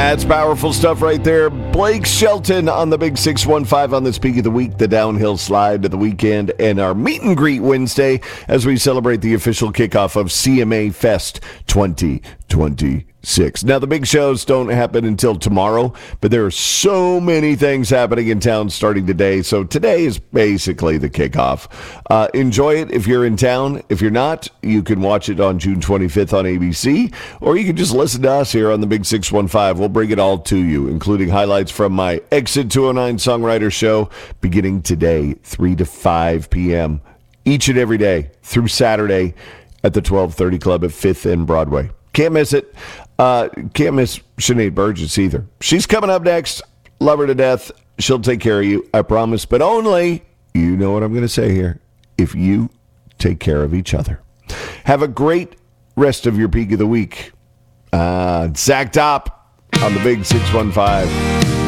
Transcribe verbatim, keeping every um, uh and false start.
That's powerful stuff right there. Blake Shelton on the Big six one five on this Peak of the Week, the downhill slide to the weekend, and our meet and greet Wednesday as we celebrate the official kickoff of C M A Fest twenty twenty-six. Now, the big shows don't happen until tomorrow, but there are so many things happening in town starting today. So today is basically the kickoff. Uh, enjoy it if you're in town. If you're not, you can watch it on June twenty-fifth on A B C, or you can just listen to us here on the Big six one five. We'll bring it all to you, including highlights from my Exit two oh nine Songwriter Show beginning today, three to five p.m. each and every day through Saturday at the twelve thirty Club at fifth and Broadway. Can't miss it. Uh, can't miss Sinead Burgess either. She's coming up next. Love her to death. She'll take care of you, I promise. But only, you know what I'm going to say here, if you take care of each other. Have a great rest of your Peak of the Week. Uh, Zach Top on the Big six one five.